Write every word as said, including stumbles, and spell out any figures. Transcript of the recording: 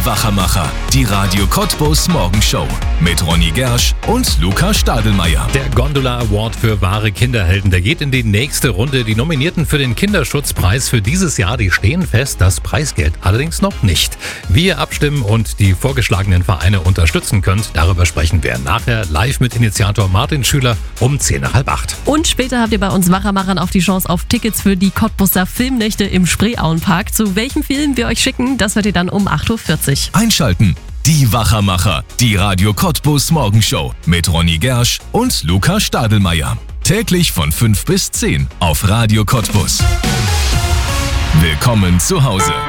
Wachermacher, die Radio Cottbus Morgenshow mit Ronny Gersch und Luca Stadelmeier. Der Gondola Award für wahre Kinderhelden, der geht in die nächste Runde. Die Nominierten für den Kinderschutzpreis für dieses Jahr, die stehen fest, das Preisgeld allerdings noch nicht. Wie ihr abstimmen und die vorgeschlagenen Vereine unterstützen könnt, darüber sprechen wir nachher live mit Initiator Martin Schüler um zehn nach halb acht. Und später habt ihr bei uns Wachermachern auch die Chance auf Tickets für die Cottbuser Filmnächte im Spreeauenpark. Zu welchem Film wir euch schicken, das hört ihr dann um acht Uhr vierzig. Einschalten. Die Wachermacher, die Radio Cottbus Morgenshow mit Ronny Gersch und Luca Stadelmeier. Täglich von fünf bis zehn auf Radio Cottbus. Willkommen zu Hause.